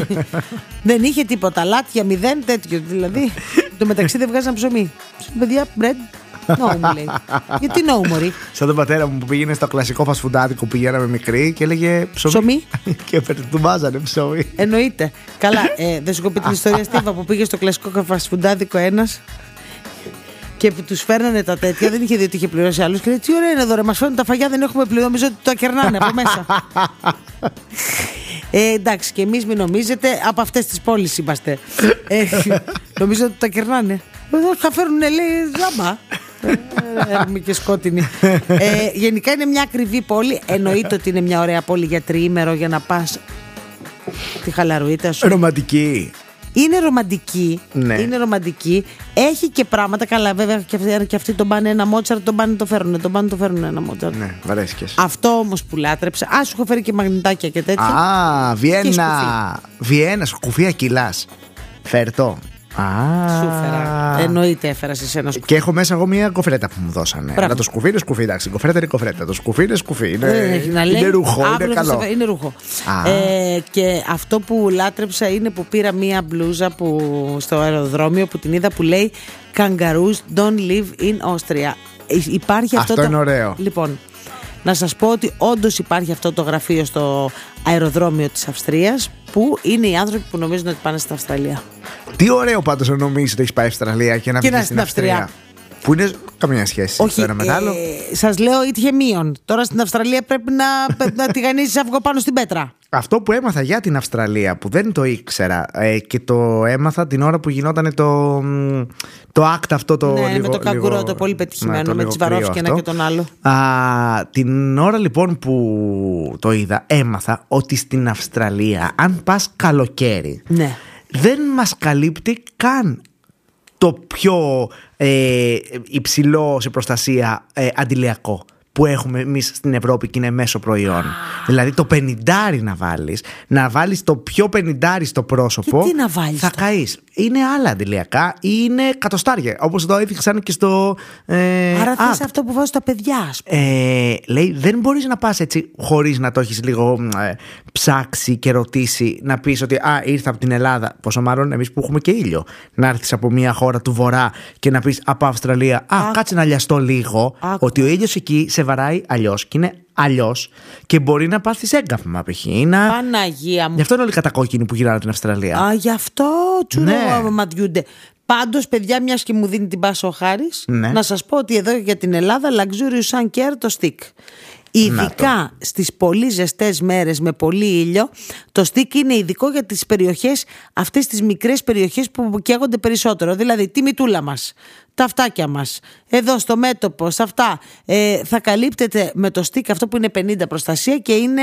Δεν είχε τίποτα. Λάτια, 0 τέτοιο. Δηλαδή, το μεταξύ δεν βγάζαν ψωμί. Παιδιά, bread. No, μου λέει. Γιατί no, μωρή. Σαν τον πατέρα μου που πήγαινε στο κλασικό φασφουντάδικο που πηγαίναμε μικρή και έλεγε ψωμί. Και του βάζανε ψωμί. Εννοείται. Καλά, δεν σου έχω πει την ιστορία, Στίβα, που πήγε στο κλασικό φασφουντάδικο ένας και που τους φέρνανε τα τέτοια. Δεν είχε δει ότι είχε πληρώσει άλλους. Και λέει: τι ωραία είναι εδώ, ρε. Μας φέρνουν τα φαγιά, δεν έχουμε πληρώσει. Νομίζω ότι τα κερνάνε από μέσα. Εντάξει, και εμείς μην νομίζετε, από αυτές τις πόλεις είμαστε. Νομίζω ότι τα κερνάνε. Εδώ θα φέρουν, λέει, ζάμπα. Έρμη και σκότεινη. Γενικά είναι μια ακριβή πόλη. Εννοείται ότι είναι μια ωραία πόλη για τριήμερο για να πας τη χαλαρουίτα σου. Ρομαντική. Είναι ρομαντική. Ναι. Είναι ρομαντική. Έχει και πράγματα. Καλά, βέβαια και αυτοί τον πάνε ένα Μότσαρτ, τον πάνε το φέρουν. Τον πάνε το φέρουν ένα Μότσαρτ. Ναι, βαρέσκες. Αυτό όμως που λάτρεψα. Α, σου έχω φέρει και μαγνητάκια και τέτοια. Α, Βιέννα. Βιέννα, σκουφία κιλάς. Φέρτο. Σου φέρα. Εννοείται έφερα σε σένα σκουφί. Και έχω μέσα εγώ μια κοφρέτα που μου δώσανε. Αλλά το σκουφί είναι σκουφί, εντάξει. Κοφρέτα είναι κοφρέτα. Το σκουφί είναι σκουφί. Είναι ρούχο. Είναι καλό. Είναι ρούχο. Και αυτό που λάτρεψα είναι που πήρα μια μπλούζα στο αεροδρόμιο που την είδα που λέει Kangaroos don't live in Austria. Υπάρχει αυτό είναι ωραίο. Λοιπόν, να σας πω ότι όντως υπάρχει αυτό το γραφείο στο αεροδρόμιο της Αυστρίας που είναι οι άνθρωποι που νομίζουν ότι πάνε στην Αυστραλία. Τι ωραίο πάντως να νομίζεις ότι έχεις πάει στην Αυστραλία και να βγεις στην Αυστρία. Που είναι καμία σχέση. Όχι, το ένα με το άλλο. Σας λέω είχε μείον. Τώρα στην Αυστραλία πρέπει να τηγανίσεις αυγό πάνω στην πέτρα. Αυτό που έμαθα για την Αυστραλία που δεν το ήξερα και το έμαθα την ώρα που γινόταν το act αυτό το ναι, λίγο, με το καγκουρό λίγο, το πολύ πετυχημένο με τη Βαρόφκινα και τον άλλο. Την ώρα λοιπόν που το είδα έμαθα ότι στην Αυστραλία αν πας καλοκαίρι δεν μας καλύπτει καν το πιο υψηλό σε προστασία αντιλιακό που έχουμε εμείς στην Ευρώπη και είναι μέσο προϊόν. Δηλαδή το 50 να βάλεις το πιο 50 στο πρόσωπο. Και τι να βάλεις θα καείς. Είναι άλλα αντιλιακά ή είναι εκατοστάρια. Όπως το έδειξαν και στο. Άρα θες αυτό που βάζουν τα παιδιά, ας πούμε. Λέει δεν μπορείς να πας έτσι χωρίς να το έχεις λίγο ψάξει και ρωτήσει. Να πεις ότι ήρθα από την Ελλάδα. Πόσο μάλλον εμείς που έχουμε και ήλιο. Να έρθεις από μια χώρα του Βορρά και να πεις από Αυστραλία. Κάτσε να λιαστώ λίγο. Ότι ο ήλιος εκεί σε βαράει αλλιώς και είναι αλλιώς και μπορεί να πάθεις έγκαυμα π.χ. Παναγία μου. Γι' αυτό είναι όλοι κατακόκκινοι που γυρνάνε την Αυστραλία. Γι' αυτό ματιούνται. Πάντως, παιδιά, μιας και μου δίνει την πάσα ο Χάρης, να σας πω ότι εδώ για την Ελλάδα Luxurious Sun Care το stick. Ειδικά στις πολύ ζεστές μέρες με πολύ ήλιο, το stick είναι ειδικό για τις περιοχές, αυτές τις μικρές περιοχές που καίγονται περισσότερο. Δηλαδή τη μητούλα μας, τα αυτάκια μας, εδώ στο μέτωπο, σε αυτά. Θα καλύπτεται με το stick αυτό που είναι 50 προστασία και είναι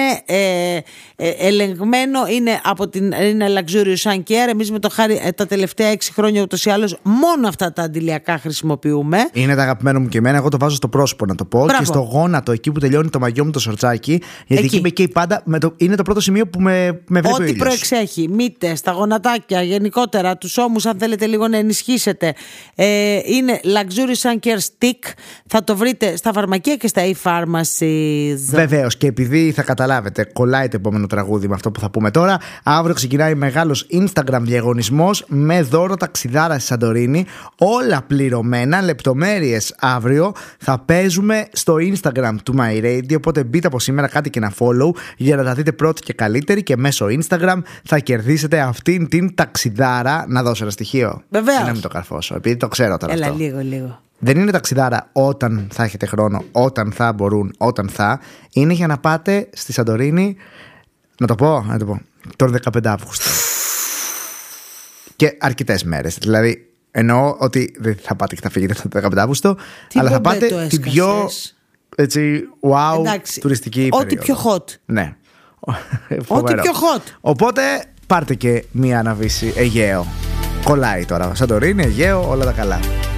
ελεγμένο, είναι Luxurious Sun Care. Εμείς με το Χάρη τα τελευταία 6 χρόνια ούτως ή άλλως μόνο αυτά τα αντιλιακά χρησιμοποιούμε. Είναι τα αγαπημένο μου και εμένα. Εγώ το βάζω στο πρόσωπο να το πω. Μπράβο. Και στο γόνατο, εκεί που τελειώνει το μαγιό μου το σορτσάκι. Γιατί εκεί με καίει πάντα. Είναι το πρώτο σημείο που με βλέπει ο ήλιος. Ό,τι προεξέχει, μύτες, τα γονατάκια, γενικότερα, τους ώμους, αν θέλετε λίγο να ενισχύσετε. Είναι Luxurious Sun Care Stick. Θα το βρείτε στα φαρμακεία και στα e-pharmacies. Βεβαίως, και επειδή θα καταλάβετε, κολλάει το επόμενο τραγούδι με αυτό που θα πούμε τώρα. Αύριο ξεκινάει μεγάλος Instagram διαγωνισμός με δώρο ταξιδάρα στη Σαντορίνη. Όλα πληρωμένα, λεπτομέρειες αύριο. Θα παίζουμε στο Instagram του My Radio. Οπότε μπείτε από σήμερα, κάντε και ένα follow για να τα δείτε πρώτοι και καλύτεροι. Και μέσω Instagram θα κερδίσετε αυτήν την ταξιδάρα. Να δώσω ένα στοιχείο. Βεβαίως. Να μην το καρφώσω, επειδή το ξέρω τώρα. Έλα, αυτό. λίγο. Δεν είναι ταξιδάρα όταν θα έχετε χρόνο, όταν θα μπορούν, όταν θα. Είναι για να πάτε στη Σαντορίνη. Να το πω. Τον 15 Αύγουστο. Και αρκετές μέρες. Δηλαδή, εννοώ ότι δεν θα πάτε και θα φύγετε τον 15 Αύγουστο, αλλά θα πάτε την πιο τουριστική περίοδο. Ό,τι πιο hot. Ναι. Ό,τι πιο hot. Οπότε πάρτε και μία αναβίση Αιγαίο. Κολλάει τώρα. Σαντορίνη, Αιγαίο, όλα τα καλά.